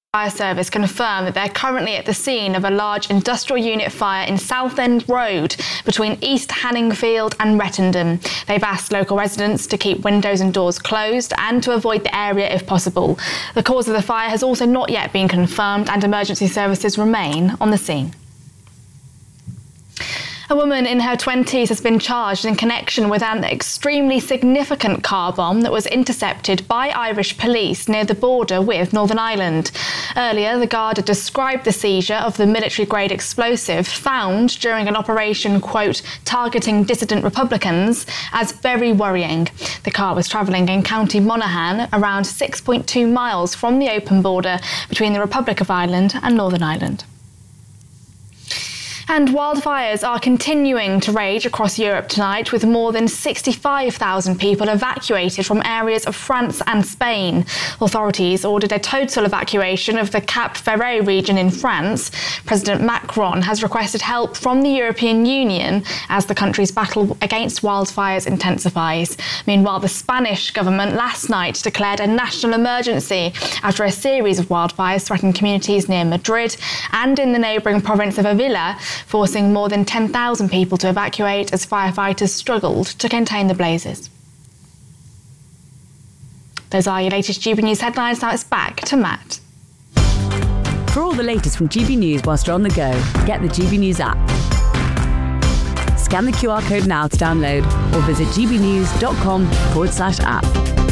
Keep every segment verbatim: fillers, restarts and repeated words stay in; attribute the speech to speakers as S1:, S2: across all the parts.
S1: Fire Service confirmed that they're currently at the scene of a large industrial unit fire in Southend Road between East Hanningfield and Rettendon. They've asked local residents to keep windows and doors closed and to avoid the area if possible. The cause of the fire has also not yet been confirmed and emergency services remain on the scene. A woman in her twenties has been charged in connection with an extremely significant car bomb that was intercepted by Irish police near the border with Northern Ireland. Earlier, the Garda described the seizure of the military-grade explosive found during an operation, quote, targeting dissident Republicans, as very worrying. The car was travelling in County Monaghan, around six point two miles from the open border between the Republic of Ireland and Northern Ireland. And wildfires are continuing to rage across Europe tonight, with more than sixty-five thousand people evacuated from areas of France and Spain. Authorities ordered a total evacuation of the Cap Ferret region in France. President Macron has requested help from the European Union as the country's battle against wildfires intensifies. Meanwhile, the Spanish government last night declared a national emergency after a series of wildfires threatened communities near Madrid and in the neighbouring province of Avila, forcing more than ten thousand people to evacuate as firefighters struggled to contain the blazes. Those are your latest G B News headlines. Now it's back to Matt.
S2: For all the latest from G B News whilst you're on the go, get the G B News app. Scan the Q R code now to download or visit gbnews.com forward slash app.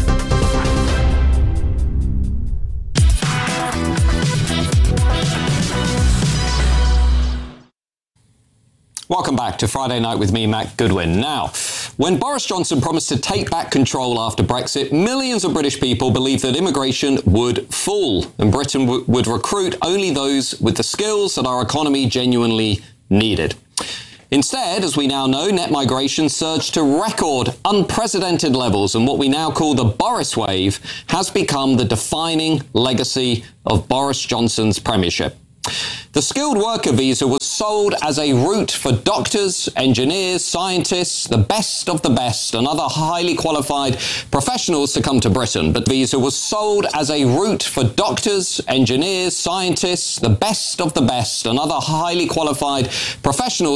S3: Welcome back to Friday Night with me, Matt Goodwin. Now, when Boris Johnson promised to take back control after Brexit, millions of British people believed that immigration would fall and Britain w- would recruit only those with the skills that our economy genuinely needed. Instead, as we now know, net migration surged to record, unprecedented levels, and what we now call the Boris wave has become the defining legacy of Boris Johnson's premiership. The skilled worker visa was sold as a route for doctors, engineers, scientists, the best of the best, and other highly qualified professionals to come to Britain. But the visa was sold as a route for doctors, engineers, scientists, the best of the best, and other highly qualified professionals